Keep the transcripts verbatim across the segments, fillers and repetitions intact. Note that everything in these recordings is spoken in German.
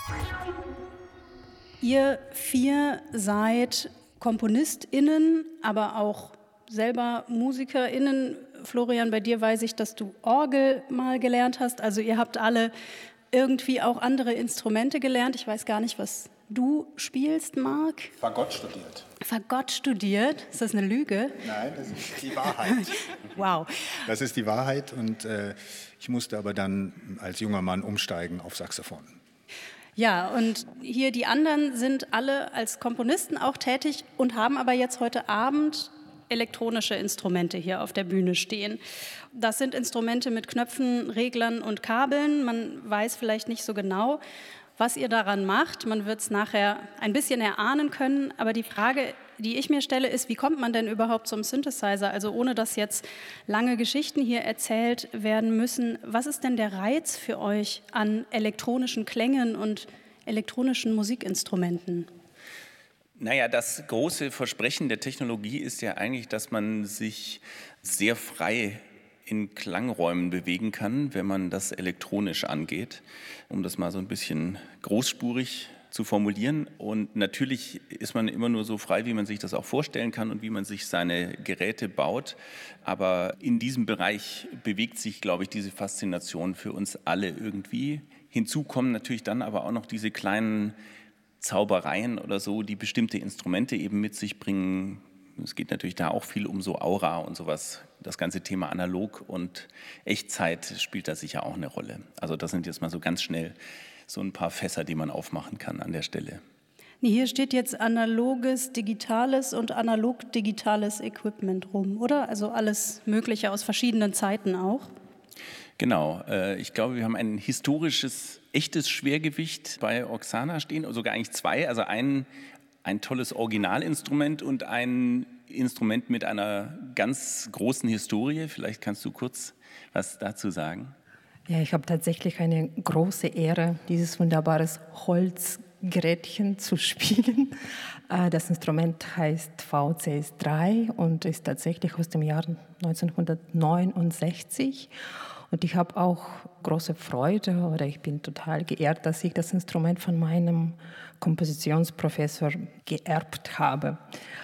Ihr vier seid KomponistInnen, aber auch selber MusikerInnen. Florian, bei dir weiß ich, dass du Orgel mal gelernt hast. Also ihr habt alle irgendwie auch andere Instrumente gelernt. Ich weiß gar nicht, was du spielst, Marc. Fagott studiert. Fagott studiert? Ist das eine Lüge? Nein, das ist die Wahrheit. Wow. Das ist die Wahrheit und äh, ich musste aber dann als junger Mann umsteigen auf Saxophon. Ja, und hier die anderen sind alle als Komponisten auch tätig und haben aber jetzt heute Abend elektronische Instrumente hier auf der Bühne stehen. Das sind Instrumente mit Knöpfen, Reglern und Kabeln. Man weiß vielleicht nicht so genau, was ihr daran macht. Man wird es nachher ein bisschen erahnen können. Aber die Frage, die ich mir stelle, ist, wie kommt man denn überhaupt zum Synthesizer? Also ohne dass jetzt lange Geschichten hier erzählt werden müssen. Was ist denn der Reiz für euch an elektronischen Klängen und elektronischen Musikinstrumenten? Naja, das große Versprechen der Technologie ist ja eigentlich, dass man sich sehr frei in Klangräumen bewegen kann, wenn man das elektronisch angeht, um das mal so ein bisschen großspurig zu formulieren. Und natürlich ist man immer nur so frei, wie man sich das auch vorstellen kann und wie man sich seine Geräte baut. Aber in diesem Bereich bewegt sich, glaube ich, diese Faszination für uns alle irgendwie. Hinzu kommen natürlich dann aber auch noch diese kleinen Zaubereien oder so, die bestimmte Instrumente eben mit sich bringen. Es geht natürlich da auch viel um so Aura und sowas. Das ganze Thema Analog und Echtzeit spielt da sicher auch eine Rolle. Also das sind jetzt mal so ganz schnell so ein paar Fässer, die man aufmachen kann an der Stelle. Hier steht jetzt analoges, digitales und analog-digitales Equipment rum, oder? Also alles Mögliche aus verschiedenen Zeiten auch. Genau, ich glaube, wir haben ein historisches, echtes Schwergewicht bei Oksana stehen, sogar eigentlich zwei, also ein, ein tolles Originalinstrument und ein Instrument mit einer ganz großen Historie. Vielleicht kannst du kurz was dazu sagen. Ja, ich habe tatsächlich eine große Ehre, dieses wunderbare Holzgerätchen zu spielen. Das Instrument heißt V C S drei und ist tatsächlich aus dem Jahr neunzehnhundertneunundsechzig. Und ich habe auch große Freude oder ich bin total geehrt, dass ich das Instrument von meinem Kompositionsprofessor geerbt habe.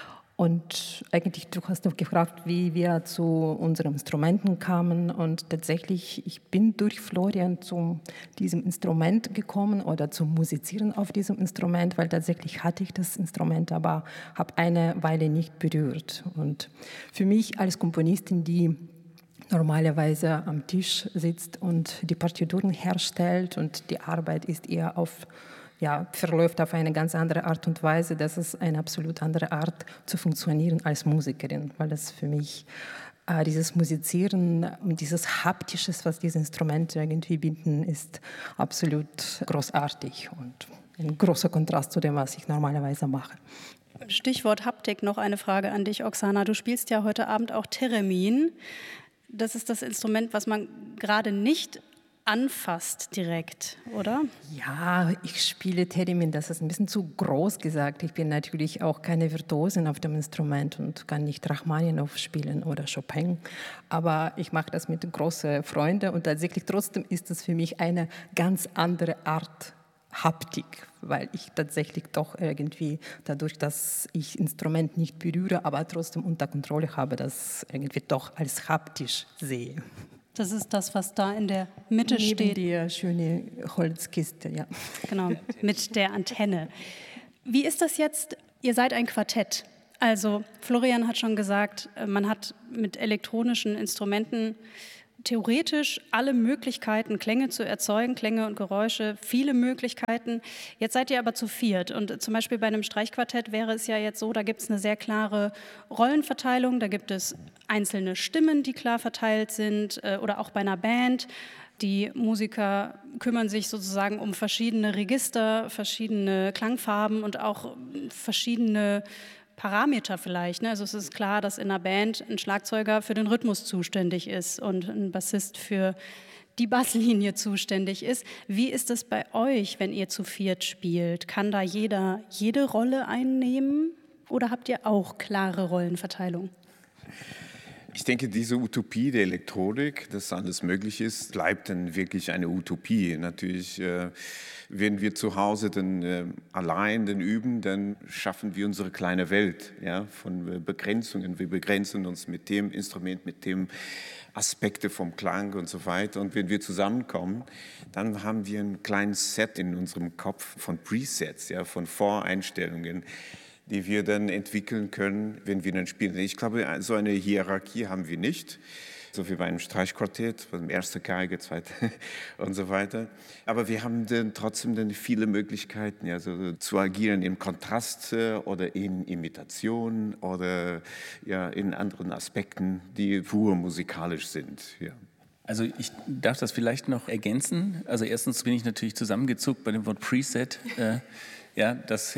Und eigentlich, du hast noch gefragt, wie wir zu unseren Instrumenten kamen. Und tatsächlich, ich bin durch Florian zu diesem Instrument gekommen oder zum Musizieren auf diesem Instrument, weil tatsächlich hatte ich das Instrument, aber habe eine Weile nicht berührt. Und für mich als Komponistin, die normalerweise am Tisch sitzt und die Partituren herstellt und die Arbeit ist eher auf, ja, verläuft auf eine ganz andere Art und Weise. Das ist eine absolut andere Art zu funktionieren als Musikerin, weil das für mich äh, dieses Musizieren, dieses Haptisches, was diese Instrumente irgendwie bieten, ist absolut großartig und ein großer Kontrast zu dem, was ich normalerweise mache. Stichwort Haptik, noch eine Frage an dich, Oksana. Du spielst ja heute Abend auch Theremin. Das ist das Instrument, was man gerade nicht anfasst direkt, oder? Ja, ich spiele Theremin, das ist ein bisschen zu groß gesagt. Ich bin natürlich auch keine Virtuosin auf dem Instrument und kann nicht Rachmaninow spielen oder Chopin, aber ich mache das mit großen Freunden und tatsächlich trotzdem ist es für mich eine ganz andere Art Haptik, weil ich tatsächlich doch irgendwie dadurch, dass ich Instrument nicht berühre, aber trotzdem unter Kontrolle habe, das irgendwie doch als haptisch sehe. Das ist das, was da in der Mitte Neben steht. Die schöne Holzkiste, ja. Genau, mit der Antenne. Wie ist das jetzt? Ihr seid ein Quartett. Also Florian hat schon gesagt, man hat mit elektronischen Instrumenten theoretisch alle Möglichkeiten, Klänge zu erzeugen, Klänge und Geräusche, viele Möglichkeiten. Jetzt seid ihr aber zu viert und zum Beispiel bei einem Streichquartett wäre es ja jetzt so, da gibt es eine sehr klare Rollenverteilung, da gibt es einzelne Stimmen, die klar verteilt sind oder auch bei einer Band. Die Musiker kümmern sich sozusagen um verschiedene Register, verschiedene Klangfarben und auch verschiedene Parameter vielleicht. Ne? Also es ist klar, dass in einer Band ein Schlagzeuger für den Rhythmus zuständig ist und ein Bassist für die Basslinie zuständig ist. Wie ist es bei euch, wenn ihr zu viert spielt? Kann da jeder jede Rolle einnehmen oder habt ihr auch klare Rollenverteilung? Ich denke, diese Utopie der Elektronik, dass alles möglich ist, bleibt dann wirklich eine Utopie. Natürlich, äh, wenn wir zu Hause dann äh, allein dann üben, dann schaffen wir unsere kleine Welt, ja, von äh, Begrenzungen. Wir begrenzen uns mit dem Instrument, mit dem Aspekte vom Klang und so weiter. Und wenn wir zusammenkommen, dann haben wir ein kleines Set in unserem Kopf von Presets, ja, von Voreinstellungen, die wir dann entwickeln können, wenn wir dann spielen. Ich glaube, so eine Hierarchie haben wir nicht, so wie bei einem Streichquartett, beim ersten Geige, zweite und so weiter. Aber wir haben dann trotzdem dann viele Möglichkeiten, ja, so zu agieren im Kontrast oder in Imitation oder ja, in anderen Aspekten, die pur musikalisch sind. Ja. Also ich darf das vielleicht noch ergänzen. Also erstens bin ich natürlich zusammengezuckt bei dem Wort Preset. Äh, Ja, das,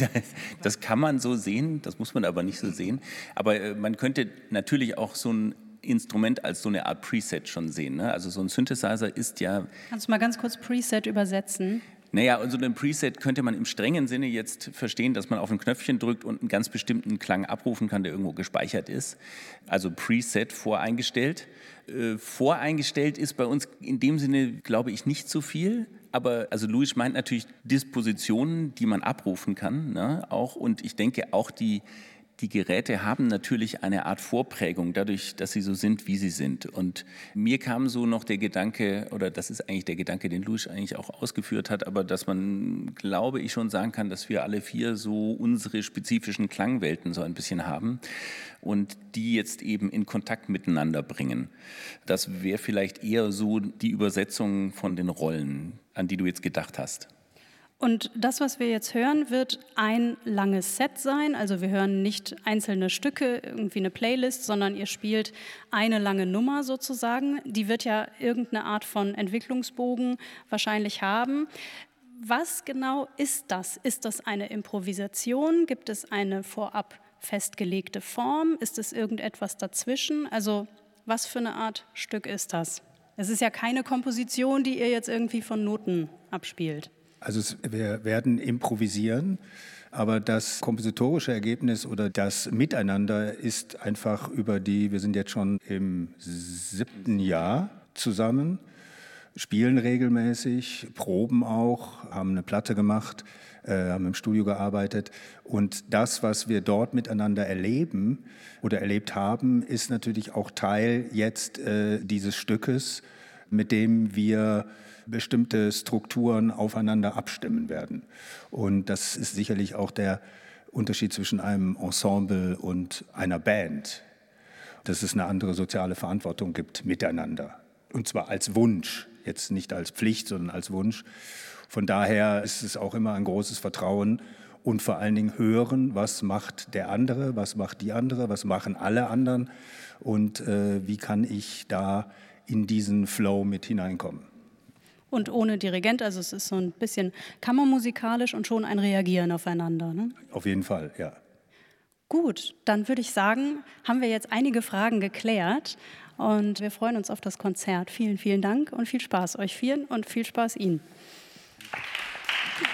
das kann man so sehen, das muss man aber nicht so sehen. Aber man könnte natürlich auch so ein Instrument als so eine Art Preset schon sehen. Ne? Also so ein Synthesizer ist ja... Kannst du mal ganz kurz Preset übersetzen? Naja, und so ein Preset könnte man im strengen Sinne jetzt verstehen, dass man auf ein Knöpfchen drückt und einen ganz bestimmten Klang abrufen kann, der irgendwo gespeichert ist. Also Preset, voreingestellt. Äh, voreingestellt ist bei uns in dem Sinne, glaube ich, nicht so viel. Aber also Luis meint natürlich Dispositionen, die man abrufen kann, ne, auch. Und ich denke auch die, die Geräte haben natürlich eine Art Vorprägung, dadurch, dass sie so sind, wie sie sind. Und mir kam so noch der Gedanke, oder das ist eigentlich der Gedanke, den Luis eigentlich auch ausgeführt hat, aber dass man, glaube ich, schon sagen kann, dass wir alle vier so unsere spezifischen Klangwelten so ein bisschen haben und die jetzt eben in Kontakt miteinander bringen. Das wäre vielleicht eher so die Übersetzung von den Rollen, an die du jetzt gedacht hast. Und das, was wir jetzt hören, wird ein langes Set sein. Also wir hören nicht einzelne Stücke, irgendwie eine Playlist, sondern ihr spielt eine lange Nummer sozusagen. Die wird ja irgendeine Art von Entwicklungsbogen wahrscheinlich haben. Was genau ist das? Ist das eine Improvisation? Gibt es eine vorab festgelegte Form? Ist es irgendetwas dazwischen? Also was für eine Art Stück ist das? Es ist ja keine Komposition, die ihr jetzt irgendwie von Noten abspielt. Also es, wir werden improvisieren, aber das kompositorische Ergebnis oder das Miteinander ist einfach über die, wir sind jetzt schon im siebten Jahr zusammen, spielen regelmäßig, proben auch, haben eine Platte gemacht, äh, haben im Studio gearbeitet. Und das, was wir dort miteinander erleben oder erlebt haben, ist natürlich auch Teil jetzt äh, dieses Stückes, mit dem wir bestimmte Strukturen aufeinander abstimmen werden. Und das ist sicherlich auch der Unterschied zwischen einem Ensemble und einer Band, dass es eine andere soziale Verantwortung gibt miteinander. Und zwar als Wunsch, jetzt nicht als Pflicht, sondern als Wunsch. Von daher ist es auch immer ein großes Vertrauen und vor allen Dingen hören, was macht der andere, was macht die andere, was machen alle anderen und äh, wie kann ich da in diesen Flow mit hineinkommen. Und ohne Dirigent, also es ist so ein bisschen kammermusikalisch und schon ein Reagieren aufeinander. Ne? Auf jeden Fall, ja. Gut, dann würde ich sagen, haben wir jetzt einige Fragen geklärt und wir freuen uns auf das Konzert. Vielen, vielen Dank und viel Spaß euch vieren und viel Spaß Ihnen.